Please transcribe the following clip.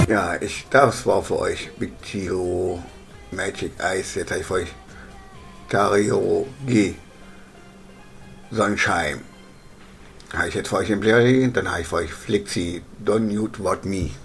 Ja, das war für euch Big Tiro Magic Eyes. Jetzt habe ich für euch Tario G Sunshine. Habe ich jetzt für euch im Play, dann habe ich für euch Flixi Don't You Want Me.